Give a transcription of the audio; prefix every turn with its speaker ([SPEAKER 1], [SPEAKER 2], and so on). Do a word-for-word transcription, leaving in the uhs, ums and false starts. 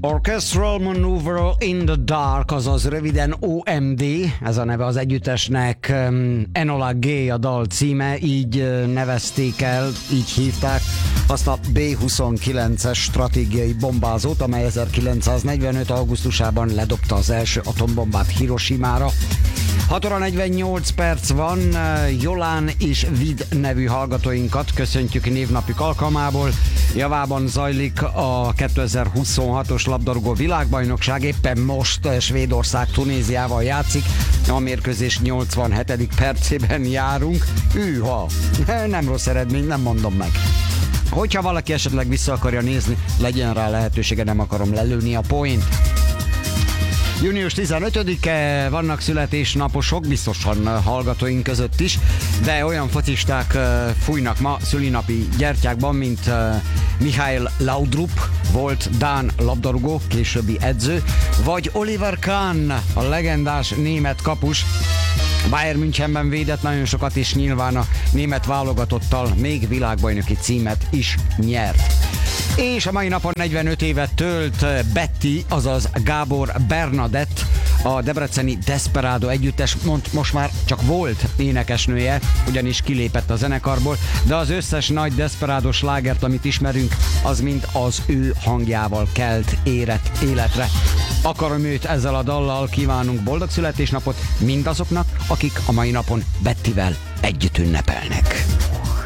[SPEAKER 1] Orchestral Maneuver in the Dark, azaz röviden o em dé, ez a neve az együttesnek. Enola Gay a dal címe, így nevezték el, így hívták azt a bé huszonkilences stratégiai bombázót, amely ezerkilencszáznegyvenöt. augusztusában ledobta az első atombombát Hiroshimára. hat óra negyvennyolc perc van, Jolán és Vid nevű hallgatóinkat köszöntjük névnapjuk alkalmából. Javában zajlik a kétezer-huszonhatos labdarúgó világbajnokság, éppen most Svédország Tunéziával játszik, a mérkőzés nyolcvanhetedik percében járunk. Hűha, nem rossz eredmény, nem mondom meg. Hogyha valaki esetleg vissza akarja nézni, legyen rá lehetősége, nem akarom lelőni a point. június tizenötödike, vannak születésnaposok, biztosan hallgatóink között is, de olyan focisták fújnak ma szülinapi gyertyákban, mint Mihály Laudrup, volt dán labdarúgó, későbbi edző, vagy Oliver Kahn, a legendás német kapus, Bayern Münchenben védett nagyon sokat, és nyilván a német válogatottal még világbajnoki címet is nyert. És a mai napon negyvenöt évet tölt Betty, azaz Gábor Bernadett, a debreceni Desperado együttes, mond, most már csak volt énekesnője, ugyanis kilépett a zenekarból, de az összes nagy Desperado slágert, amit ismerünk, az mind az ő hangjával kelt érett életre. Akarom őt ezzel a dallal, kívánunk boldog születésnapot mindazoknak, akik a mai napon Bettyvel együtt ünnepelnek.